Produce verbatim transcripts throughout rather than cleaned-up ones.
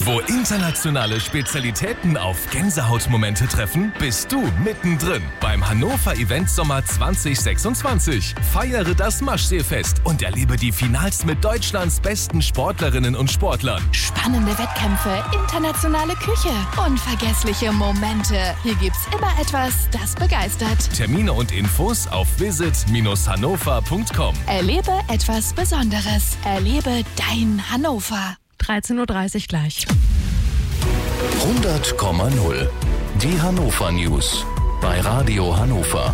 Wo internationale Spezialitäten auf Gänsehautmomente treffen, bist du mittendrin beim Hannover Event Sommer zwanzig sechsundzwanzig. Feiere das Maschseefest und erlebe die Finals mit Deutschlands besten Sportlerinnen und Sportlern. Spannende Wettkämpfe, internationale Küche, unvergessliche Momente. Hier gibt's immer etwas, das begeistert. Termine und Infos auf visit Bindestrich hannover Punkt com. Erlebe etwas Besonderes. Erlebe dein Hannover. dreizehn Uhr dreißig gleich. hundert Komma null. Die Hannover News bei Radio Hannover.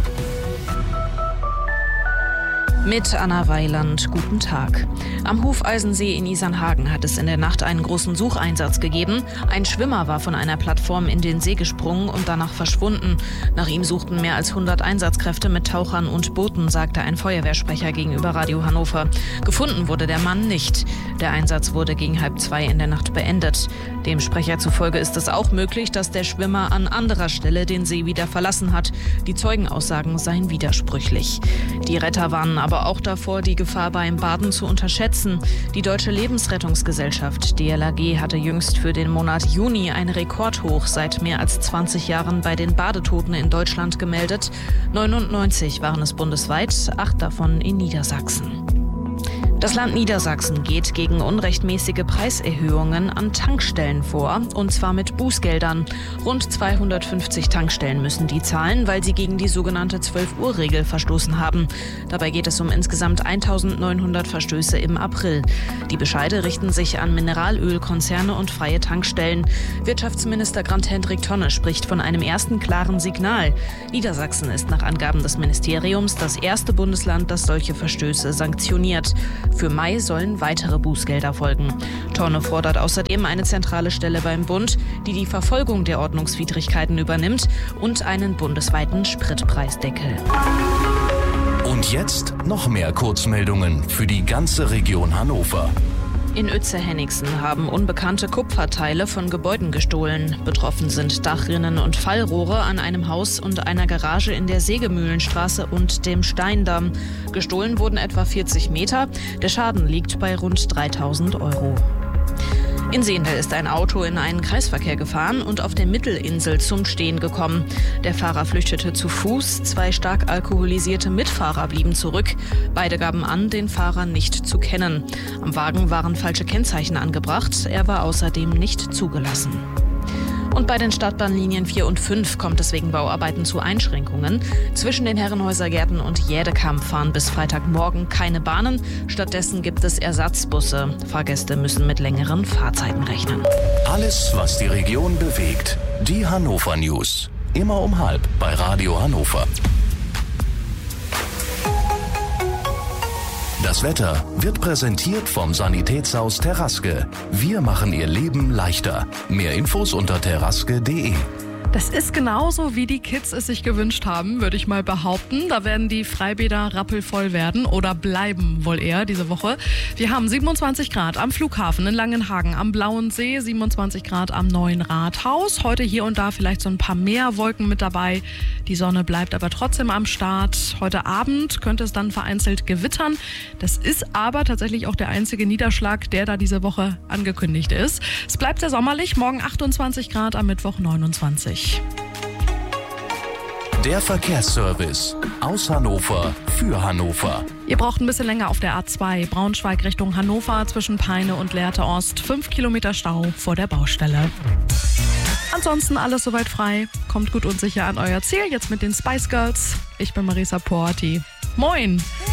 Mit Anna Weiland, guten Tag. Am Hufeisensee in Isernhagen hat es in der Nacht einen großen Sucheinsatz gegeben. Ein Schwimmer war von einer Plattform in den See gesprungen und danach verschwunden. Nach ihm suchten mehr als hundert Einsatzkräfte mit Tauchern und Booten, sagte ein Feuerwehrsprecher gegenüber Radio Hannover. Gefunden wurde der Mann nicht. Der Einsatz wurde gegen halb zwei in der Nacht beendet. Dem Sprecher zufolge ist es auch möglich, dass der Schwimmer an anderer Stelle den See wieder verlassen hat. Die Zeugenaussagen seien widersprüchlich. Die Retter warnen aber auch davor, die Gefahr beim Baden zu unterschätzen. Die Deutsche Lebensrettungsgesellschaft D L R G hatte jüngst für den Monat Juni ein Rekordhoch seit mehr als zwanzig Jahren bei den Badetoten in Deutschland gemeldet. neunundneunzig waren es bundesweit, acht davon in Niedersachsen. Das Land Niedersachsen geht gegen unrechtmäßige Preiserhöhungen an Tankstellen vor, und zwar mit Bußgeldern. Rund zweihundertfünfzig Tankstellen müssen die zahlen, weil sie gegen die sogenannte zwölf-Uhr-Regel verstoßen haben. Dabei geht es um insgesamt eintausendneunhundert Verstöße im April. Die Bescheide richten sich an Mineralölkonzerne und freie Tankstellen. Wirtschaftsminister Grant-Hendrik Tonne spricht von einem ersten klaren Signal. Niedersachsen ist nach Angaben des Ministeriums das erste Bundesland, das solche Verstöße sanktioniert. Für Mai sollen weitere Bußgelder folgen. Tonne fordert außerdem eine zentrale Stelle beim Bund, die die Verfolgung der Ordnungswidrigkeiten übernimmt, und einen bundesweiten Spritpreisdeckel. Und jetzt noch mehr Kurzmeldungen für die ganze Region Hannover. In Uetze-Henningsen haben Unbekannte Kupferteile von Gebäuden gestohlen. Betroffen sind Dachrinnen und Fallrohre an einem Haus und einer Garage in der Sägemühlenstraße und dem Steindamm. Gestohlen wurden etwa vierzig Meter. Der Schaden liegt bei rund dreitausend Euro. In Seendel ist ein Auto in einen Kreisverkehr gefahren und auf der Mittelinsel zum Stehen gekommen. Der Fahrer flüchtete zu Fuß, zwei stark alkoholisierte Mitfahrer blieben zurück. Beide gaben an, den Fahrer nicht zu kennen. Am Wagen waren falsche Kennzeichen angebracht, er war außerdem nicht zugelassen. Und bei den Stadtbahnlinien vier und fünf kommt es wegen Bauarbeiten zu Einschränkungen. Zwischen den Herrenhäuser-Gärten und Jädekamp fahren bis Freitagmorgen keine Bahnen. Stattdessen gibt es Ersatzbusse. Fahrgäste müssen mit längeren Fahrzeiten rechnen. Alles, was die Region bewegt. Die Hannover News. Immer um halb bei Radio Hannover. Das Wetter wird präsentiert vom Sanitätshaus Teraske. Wir machen Ihr Leben leichter. Mehr Infos unter teraske punkt de. Das ist genauso, wie die Kids es sich gewünscht haben, würde ich mal behaupten. Da werden die Freibäder rappelvoll werden oder bleiben wohl eher diese Woche. Wir haben siebenundzwanzig Grad am Flughafen in Langenhagen, am Blauen See, siebenundzwanzig Grad am Neuen Rathaus. Heute hier und da vielleicht so ein paar mehr Wolken mit dabei. Die Sonne bleibt aber trotzdem am Start. Heute Abend könnte es dann vereinzelt gewittern. Das ist aber tatsächlich auch der einzige Niederschlag, der da diese Woche angekündigt ist. Es bleibt sehr sommerlich, morgen achtundzwanzig Grad, am Mittwoch neunundzwanzig. Der Verkehrsservice aus Hannover für Hannover. Ihr braucht ein bisschen länger auf der A zwei, Braunschweig Richtung Hannover, zwischen Peine und Lehrte Ost. Fünf Kilometer Stau vor der Baustelle. Ansonsten alles soweit frei. Kommt gut und sicher an euer Ziel. Jetzt mit den Spice Girls. Ich bin Marisa Porti. Moin!